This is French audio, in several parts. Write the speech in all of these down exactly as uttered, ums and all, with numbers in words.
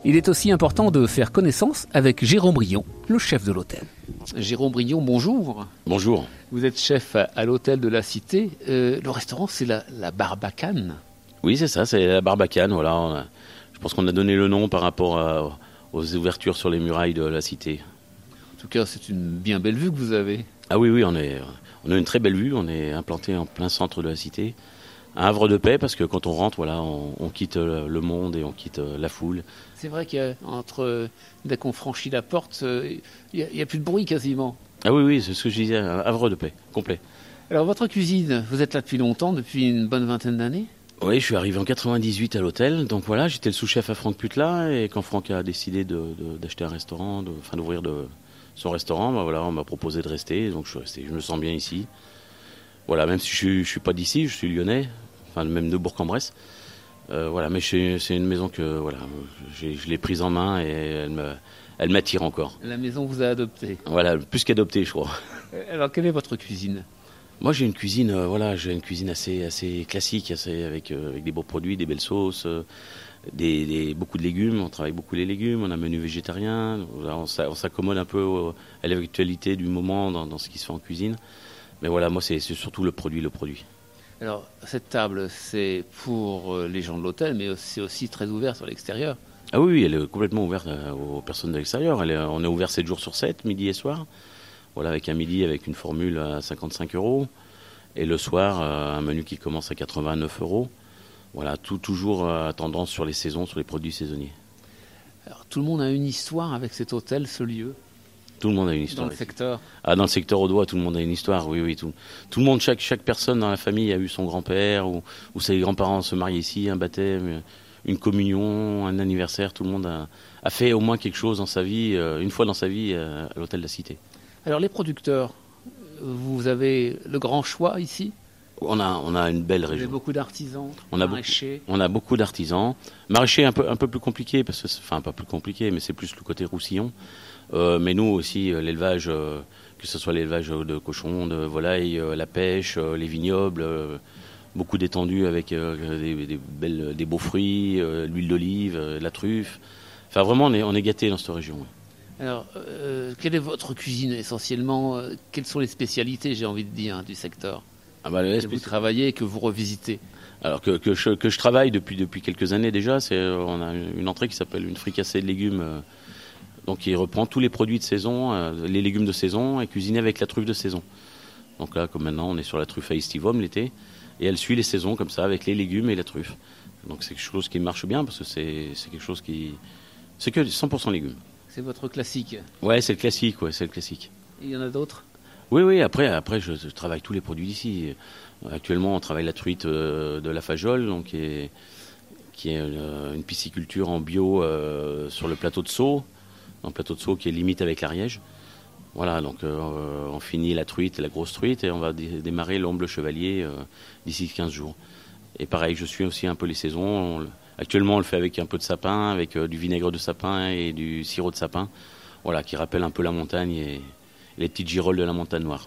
Il est aussi important de faire connaissance avec Jérôme Brion, le chef de l'hôtel. Jérôme Brion, bonjour. Bonjour. Vous êtes chef à, à l'hôtel de la Cité. Euh, le restaurant, c'est la, la Barbacane. Oui, c'est ça, c'est la Barbacane. Voilà, on a, je pense qu'on a donné le nom par rapport à, aux ouvertures sur les murailles de la Cité. En tout cas, c'est une bien belle vue que vous avez. Ah oui, oui, on, est, on a une très belle vue. On est implanté en plein centre de la Cité. Un havre de paix, parce que quand on rentre, voilà, on, on quitte le monde et on quitte la foule. C'est vrai qu'entre dès qu'on franchit la porte, il n'y a, a plus de bruit quasiment. Ah oui, oui, c'est ce que je disais, un havre de paix, complet. Alors votre cuisine, vous êtes là depuis longtemps, depuis une bonne vingtaine d'années ? Oui, je suis arrivé en quatre-vingt-dix-huit à l'hôtel, donc voilà, j'étais le sous-chef à Franck Putla, et quand Franck a décidé de, de, d'acheter un restaurant, de, enfin d'ouvrir de, son restaurant, ben voilà, on m'a proposé de rester, donc je suis resté, je me sens bien ici. Voilà, même si je ne suis pas d'ici, je suis lyonnais, enfin même de Bourg-en-Bresse. Euh, voilà, mais c'est une maison que voilà, je l'ai prise en main et elle me, elle m'attire encore. La maison vous a adopté. Voilà, plus qu'adopté, je crois. Alors, quelle est votre cuisine ? Moi, j'ai une cuisine, euh, voilà, j'ai une cuisine assez, assez classique, assez avec, euh, avec des beaux produits, des belles sauces, euh, des, des, beaucoup de légumes. On travaille beaucoup les légumes. On a un menu végétarien. Voilà, on s'accommode un peu au, à l'actualité du moment dans, dans ce qui se fait en cuisine. Mais voilà, moi, c'est surtout le produit, le produit. Alors, cette table, c'est pour les gens de l'hôtel, mais c'est aussi très ouvert sur l'extérieur. Ah oui, elle est complètement ouverte aux personnes de l'extérieur. On est ouvert sept jours sur sept, midi et soir. Voilà, avec un midi avec une formule à cinquante-cinq euros. Et le soir, un menu qui commence à quatre-vingt-neuf euros. Voilà, tout toujours à tendance sur les saisons, sur les produits saisonniers. Alors, tout le monde a une histoire avec cet hôtel, ce lieu ? Tout le monde a une histoire. Dans le secteur ? Ah, dans le secteur audois, tout le monde a une histoire, oui, oui. Tout, tout le monde, chaque, chaque personne dans la famille a eu son grand-père ou, ou ses grands-parents se marient ici, un baptême, une communion, un anniversaire. Tout le monde a, a fait au moins quelque chose dans sa vie, euh, une fois dans sa vie, euh, à l'hôtel de la Cité. Alors, les producteurs, vous avez le grand choix ici ? On a, on a une belle région. Vous avez beaucoup d'artisans, on a maraîchers. Beaucoup, on a beaucoup d'artisans. Maraîchers un peu, un peu plus compliqué, parce que, enfin, pas plus compliqué, mais c'est plus le côté Roussillon. Euh, mais nous aussi, euh, l'élevage, euh, que ce soit l'élevage de cochons, de volailles, euh, la pêche, euh, les vignobles, euh, beaucoup d'étendues avec euh, des, des, belles, des beaux fruits, euh, l'huile d'olive, euh, la truffe. Enfin, vraiment, on est, on est gâtés dans cette région. Ouais. Alors, euh, quelle est votre cuisine essentiellement ? Quelles sont les spécialités, j'ai envie de dire, du secteur ? Ah bah, que vous travaillez et que vous revisitez. Alors que, que, je, que je travaille depuis, depuis quelques années déjà, c'est, on a une entrée qui s'appelle une fricassée de légumes, euh, donc qui reprend tous les produits de saison, euh, les légumes de saison et cuisinés avec la truffe de saison. Donc là, comme maintenant, on est sur la truffe à estivum l'été, et elle suit les saisons comme ça avec les légumes et la truffe. Donc c'est quelque chose qui marche bien parce que c'est, c'est quelque chose qui, c'est que cent pour cent légumes. C'est votre classique. Ouais, c'est le classique, ouais, c'est le classique. Et il y en a d'autres ? Oui, oui, après, après je, je travaille tous les produits d'ici. Actuellement, on travaille la truite euh, de la Fajole, donc, qui est, qui est une, une pisciculture en bio euh, sur le plateau de Sceaux, un plateau de Sceaux qui est limite avec l'Ariège. Voilà, donc euh, on finit la truite, la grosse truite, et on va dé démarrer l'omble chevalier euh, d'ici quinze jours. Et pareil, je suis aussi un peu les saisons. On, actuellement, on le fait avec un peu de sapin, avec euh, du vinaigre de sapin et du sirop de sapin, voilà, qui rappelle un peu la montagne et les petites girolles de la montagne noire.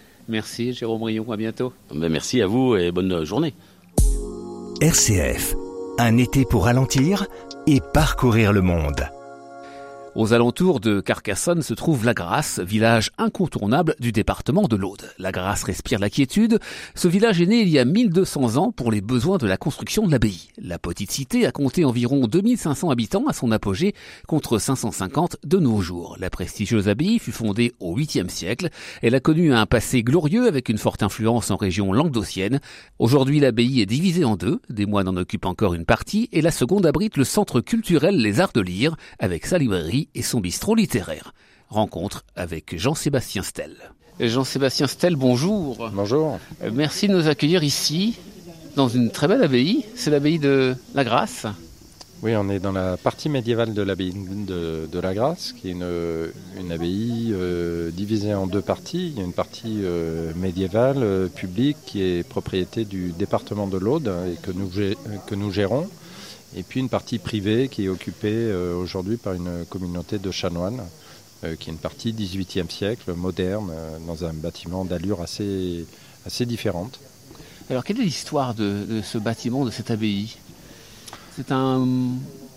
Merci Jérôme Brion, à bientôt. Ben merci à vous et bonne journée. R C F, un été pour ralentir et parcourir le monde. Aux alentours de Carcassonne se trouve La Grasse, village incontournable du département de l'Aude. La Grasse respire la quiétude. Ce village est né il y a mille deux cents ans pour les besoins de la construction de l'abbaye. La petite cité a compté environ deux mille cinq cents habitants à son apogée, contre cinq cent cinquante de nos jours. La prestigieuse abbaye fut fondée au huitième siècle. Elle a connu un passé glorieux avec une forte influence en région languedocienne. Aujourd'hui, l'abbaye est divisée en deux. Des moines en occupent encore une partie et la seconde abrite le centre culturel Les Arts de Lire avec sa librairie et son bistrot littéraire. Rencontre avec Jean-Sébastien Stel. Jean-Sébastien Stel, bonjour. Bonjour. Merci de nous accueillir ici, dans une très belle abbaye. C'est l'abbaye de La Grasse. Oui, on est dans la partie médiévale de l'abbaye de, de La Grasse, qui est une, une abbaye euh, divisée en deux parties. Il y a une partie euh, médiévale, euh, publique, qui est propriété du département de l'Aude et que nous, que nous gérons. Et puis une partie privée qui est occupée euh, aujourd'hui par une communauté de chanoines, euh, qui est une partie dix-huitième siècle, moderne, euh, dans un bâtiment d'allure assez, assez différente. Alors quelle est l'histoire de, de ce bâtiment, de cette abbaye ? C'est un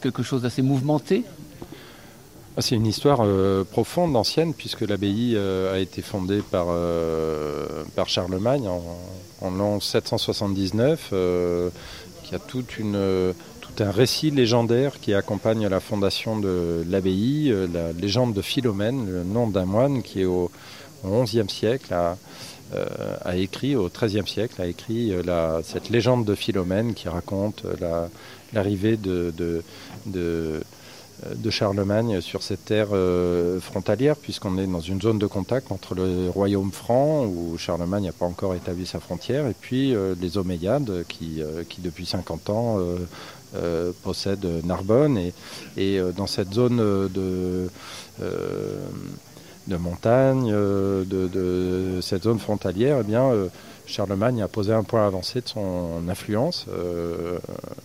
quelque chose d'assez mouvementé. C'est une histoire euh, profonde, ancienne, puisque l'abbaye euh, a été fondée par, euh, par Charlemagne en, en l'an sept cent soixante-dix-neuf, euh, qui a toute une, euh, tout un récit légendaire qui accompagne la fondation de l'abbaye, euh, la légende de Philomène, le nom d'un moine qui est au, au onzième siècle, a, euh, a écrit, au treizième siècle, a écrit euh, la, cette légende de Philomène qui raconte la, l'arrivée de... de, de de Charlemagne sur cette terre euh, frontalière, puisqu'on est dans une zone de contact entre le royaume franc, où Charlemagne n'a pas encore établi sa frontière, et puis euh, les Omeyyades, qui, euh, qui depuis cinquante ans euh, euh, possèdent Narbonne. Et, et euh, dans cette zone de, euh, de montagne, euh, de, de cette zone frontalière, eh bien, euh, Charlemagne a posé un point avancé de son influence, euh,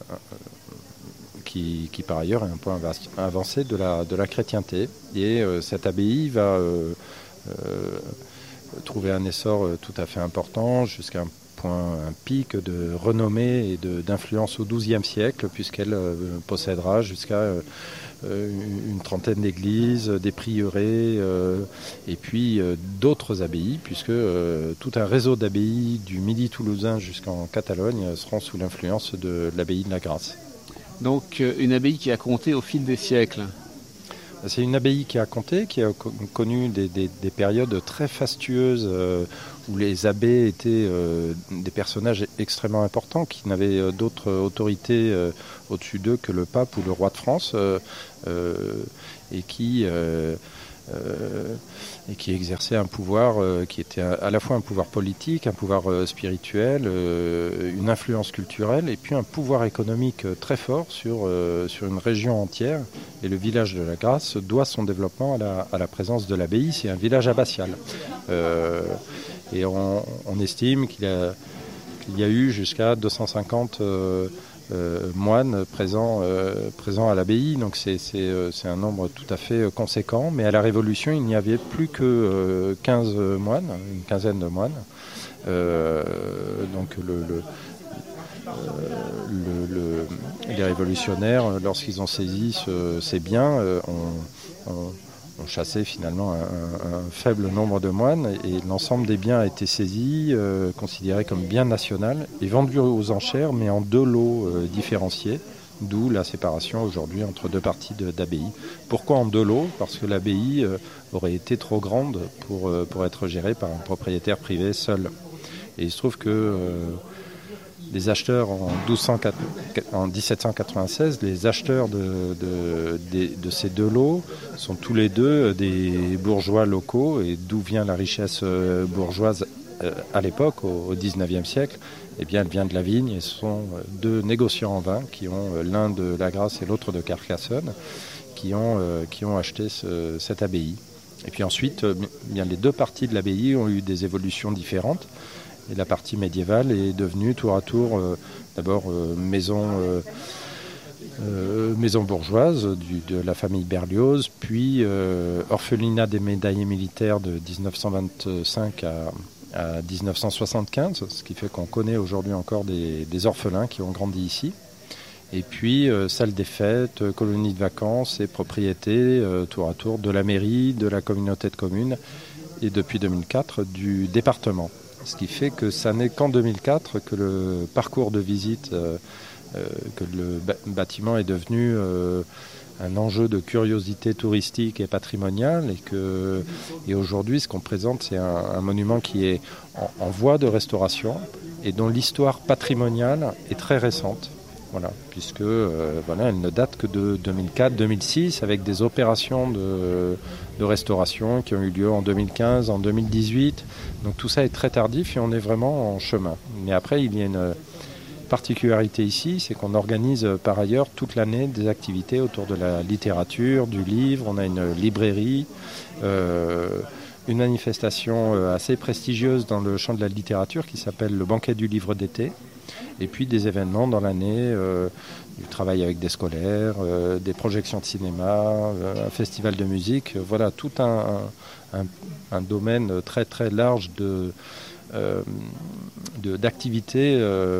Qui, qui par ailleurs est un point avancé de la, de la chrétienté. Et euh, cette abbaye va euh, euh, trouver un essor tout à fait important jusqu'à un point, un pic de renommée et de, d'influence au douzième siècle, puisqu'elle euh, possédera jusqu'à euh, une trentaine d'églises, des prieurés, euh, et puis euh, d'autres abbayes, puisque euh, tout un réseau d'abbayes du Midi toulousain jusqu'en Catalogne seront sous l'influence de l'abbaye de la Grâce. Donc une abbaye qui a compté au fil des siècles. C'est une abbaye qui a compté, qui a connu des, des, des périodes très fastueuses euh, où les abbés étaient euh, des personnages extrêmement importants qui n'avaient euh, d'autres autorités euh, au-dessus d'eux que le pape ou le roi de France euh, euh, et qui... Euh, Euh, et qui exerçait un pouvoir euh, qui était à, à la fois un pouvoir politique, un pouvoir euh, spirituel, euh, une influence culturelle et puis un pouvoir économique euh, très fort sur, euh, sur une région entière. Et le village de la Grâce doit son développement à la, à la présence de l'abbaye. C'est un village abbatial. Euh, et on, on estime qu'il y a, qu'il y a eu jusqu'à deux cent cinquante euh, Euh, moines présents, euh, présents à l'abbaye, donc c'est, c'est, euh, c'est un nombre tout à fait euh, conséquent, mais à la Révolution il n'y avait plus que euh, quinze moines, une quinzaine de moines, euh, donc le, le, euh, le, le, les révolutionnaires, lorsqu'ils ont saisi ce, ces biens, euh, ont, ont ont chassé finalement un, un, un faible nombre de moines et l'ensemble des biens a été saisi, euh, considéré comme bien national et vendu aux enchères, mais en deux lots euh, différenciés, d'où la séparation aujourd'hui entre deux parties de, d'abbaye. Pourquoi en deux lots ? Parce que l'abbaye euh, aurait été trop grande pour, euh, pour être gérée par un propriétaire privé seul. Et il se trouve que euh, les acheteurs en, douze cent quatre, en dix-sept cent quatre-vingt-seize, les acheteurs de, de, de, de ces deux lots sont tous les deux des bourgeois locaux. Et d'où vient la richesse bourgeoise à l'époque, au dix-neuvième siècle ? Eh bien, elle vient de la vigne et ce sont deux négociants en vin qui ont, l'un de la Grâce et l'autre de Carcassonne, qui ont, qui ont acheté ce, cette abbaye. Et puis ensuite, bien, les deux parties de l'abbaye ont eu des évolutions différentes. Et la partie médiévale est devenue tour à tour euh, d'abord euh, maison, euh, euh, maison bourgeoise du, de la famille Berlioz, puis euh, orphelinat des médaillés militaires de dix-neuf cent vingt-cinq à, à dix-neuf cent soixante-quinze, ce qui fait qu'on connaît aujourd'hui encore des, des orphelins qui ont grandi ici. Et puis euh, salle des fêtes, colonie de vacances et propriété euh, tour à tour de la mairie, de la communauté de communes et depuis deux mille quatre du département. Ce qui fait que ça n'est qu'en deux mille quatre que le parcours de visite, euh, euh, que le bâtiment est devenu euh, un enjeu de curiosité touristique et patrimoniale. Et, que, et aujourd'hui, ce qu'on présente, c'est un, un monument qui est en, en voie de restauration et dont l'histoire patrimoniale est très récente. Voilà, puisque euh, voilà, elle ne date que de deux mille quatre deux mille six avec des opérations de, de restauration qui ont eu lieu en deux mille quinze, en deux mille dix-huit. Donc tout ça est très tardif et on est vraiment en chemin. Mais après, il y a une particularité ici, c'est qu'on organise par ailleurs toute l'année des activités autour de la littérature, du livre. On a une librairie, euh, une manifestation assez prestigieuse dans le champ de la littérature qui s'appelle le Banquet du livre d'été. Et puis des événements dans l'année, euh, du travail avec des scolaires, euh, des projections de cinéma, euh, un festival de musique, euh, voilà, tout un, un, un domaine très très large de, euh, de, d'activités euh,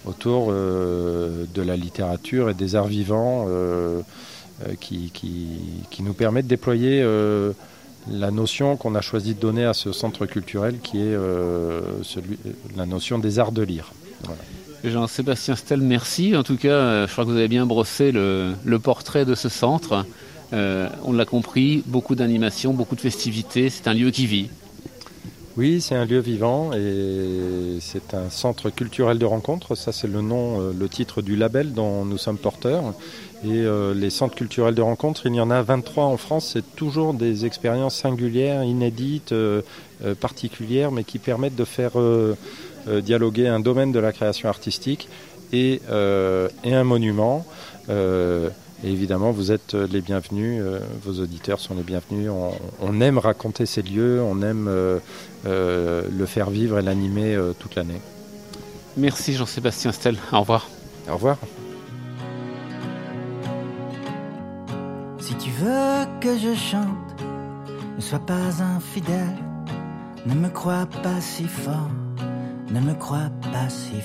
autour euh, de la littérature et des arts vivants euh, euh, qui, qui, qui nous permet de déployer euh, la notion qu'on a choisi de donner à ce centre culturel qui est euh, celui, la notion des arts de lire. Voilà. Jean-Sébastien Stel, merci. En tout cas, je crois que vous avez bien brossé le, le portrait de ce centre. Euh, on l'a compris, beaucoup d'animations, beaucoup de festivités. C'est un lieu qui vit. Oui, c'est un lieu vivant et c'est un centre culturel de rencontre. Ça, c'est le nom, euh, le titre du label dont nous sommes porteurs. Et euh, les centres culturels de rencontre, il y en a vingt-trois en France. C'est toujours des expériences singulières, inédites, euh, euh, particulières, mais qui permettent de faire euh, euh, dialoguer un domaine de la création artistique et, euh, et un monument. Euh, et évidemment, vous êtes les bienvenus, euh, vos auditeurs sont les bienvenus. On, on aime raconter ces lieux, on aime euh, euh, le faire vivre et l'animer euh, toute l'année. Merci Jean-Sébastien Stel. Au revoir. Au revoir. Si tu veux que je chante, ne sois pas infidèle, ne me crois pas si fort, ne me crois pas si